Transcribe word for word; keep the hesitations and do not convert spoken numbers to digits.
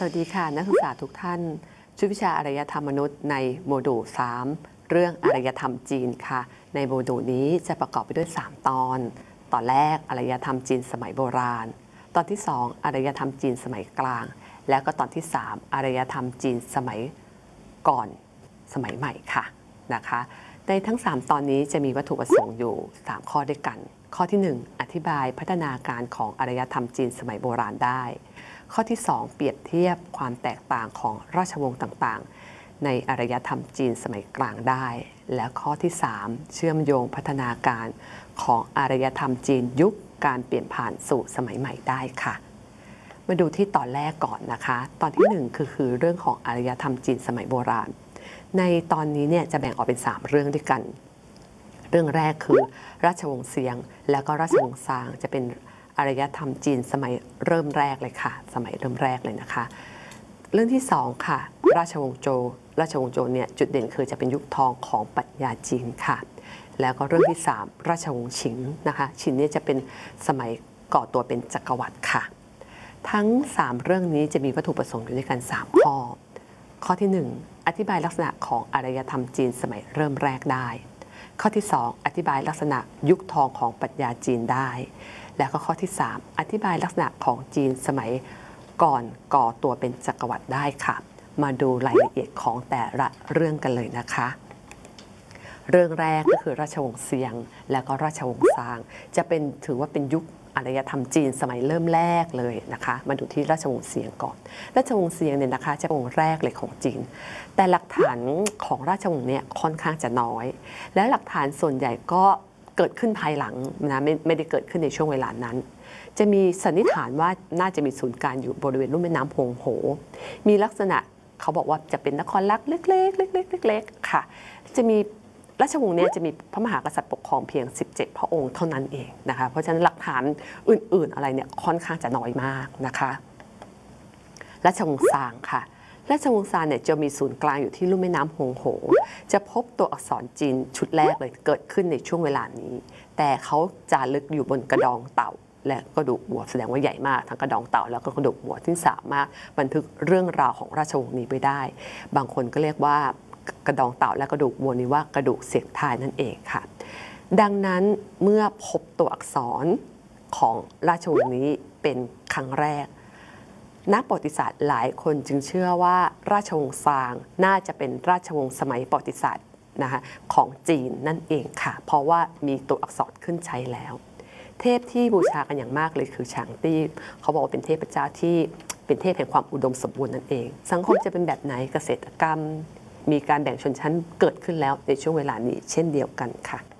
วัสดีค่ะนักศึกษาทุกท่านชุดวิชาอารยธรรมมนุษย์ในโมดูลสามเรื่องอารยธรรมจีนค่ะในโมดูลนี้จะประกอบไปด้วยสามตอนตอนแรกอารยธรรมจีนสมัยโบราณตอนที่สองอารยธรรมจีนสมัยกลางแล้วก็ตอนที่สามอารยธรรมจีนสมัยก่อนสมัยใหม่ค่ะนะคะในทั้งสามตอนนี้จะมีวัตถุประสงค์อยู่สามข้อด้วยกันข้อที่หนึ่งอธิบายพัฒนาการของอารยธรรมจีนสมัยโบราณได้ข้อที่สองเปรียบเทียบความแตกต่างของราชวงศ์ต่างๆในอารยธรรมจีนสมัยกลางได้และข้อที่สามเชื่อมโยงพัฒนาการของอารยธรรมจีนยุคการเปลี่ยนผ่านสู่สมัยใหม่ได้ค่ะมาดูที่ตอนแรกก่อนนะคะตอนที่หนึ่งคือคือเรื่องของอารยธรรมจีนสมัยโบราณในตอนนี้เนี่ยจะแบ่งออกเป็นสามเรื่องด้วยกันเรื่องแรกคือราชวงศ์เซียงแล้วก็ราชวงศ์ซางจะเป็นอารยธรรมจีนสมัยเริ่มแรกเลยค่ะสมัยเริ่มแรกเลยนะคะเรื่องที่สองค่ะราชวงศ์โจวราชวงศ์โจวเนี่ยจุดเด่นคือจะเป็นยุคทองของปรัชญาจีนค่ะแล้วก็เรื่องที่สามราชวงศ์ฉิงนะคะฉิงเนี่ยจะเป็นสมัยก่อตัวเป็นจักรวรรดิค่ะทั้งสามเรื่องนี้จะมีวัตถุประสงค์อยู่ด้วยกันสามข้อข้อที่หนึ่งอธิบายลักษณะของอารยธรรมจีนสมัยเริ่มแรกได้ข้อที่สองอธิบายลักษณะยุคทองของปรัชญาจีนได้และก็ข้อที่สามอธิบายลักษณะของจีนสมัยก่อนก่อตัวเป็นจักรวรรดิได้ค่ะมาดูรายละเอียดของแต่ละเรื่องกันเลยนะคะเรื่องแรกก็คือราชวงศ์เซียงและก็ราชวงศ์ซางจะเป็นถือว่าเป็นยุคอารยธรรมจีนสมัยเริ่มแรกเลยนะคะมาดูที่ราชวงศ์เซียงก่อนราชวงศ์เซียงเนี่ยนะคะจะเป็นองค์แรกเลยของจีนแต่หลักฐานของราชวงศ์เนี่ยค่อนข้างจะน้อยและหลักฐานส่วนใหญ่ก็เกิดขึ้นภายหลังนะไม่ไม่ได้เกิดขึ้นในช่วงเวลานั้นจะมีสันนิษฐานว่าน่าจะมีศูนย์กลางอยู่บริเวณลุ่มแม่น้ำฮงโหมีลักษณะเขาบอกว่าจะเป็นนครลักเล็กๆเล็กๆเล็กๆค่ะจะมีราชวงศ์นี้จะมีพระมหากษัตริย์ปกครองเพียงสิบเจ็ดพระองค์เท่านั้นเองนะคะเพราะฉะนั้นหลักฐานอื่นๆอะไรเนี่ยค่อนข้างจะน้อยมากนะคะราชวงศ์ซางค่ะราชวงศ์ซางเนี่ยจะมีศูนย์กลางอยู่ที่ลุ่มแม่น้ำฮงโหจะพบตัวอักษรจีนชุดแรกเลยเกิดขึ้นในช่วงเวลานี้แต่เขาจารึกอยู่บนกระดองเต่าและกระดูกวัวแสดงว่าใหญ่มากทั้งกระดองเต่าแล้วก็กระดูกวัวที่สามารถบันทึกเรื่องราวของราชวงศ์นี้ไว้ได้บางคนก็เรียกว่ากระดองเต่าและกระดูกวัวนี้ว่ากระดูกเสียงทายนั่นเองค่ะดังนั้นเมื่อพบตัวอักษรของราชวงศ์นี้เป็นครั้งแรกนักประวัติศาสตร์หลายคนจึงเชื่อว่าราชวงศ์ซางน่าจะเป็นราชวงศ์สมัยประวัติศาสตร์นะคะของจีนนั่นเองค่ะเพราะว่ามีตัวอักษรขึ้นใช้แล้วเทพที่บูชากันอย่างมากเลยคือฉางตี้เขาบอกว่าเป็นเทพเจ้าที่เป็นเทพแห่งความอุดมสมบูรณ์นั่นเองสังคมจะเป็นแบบไหนเกษตรกรรมมีการแบ่งชนชั้นเกิดขึ้นแล้วในช่วงเวลานี้เช่นเดียวกันค่ะ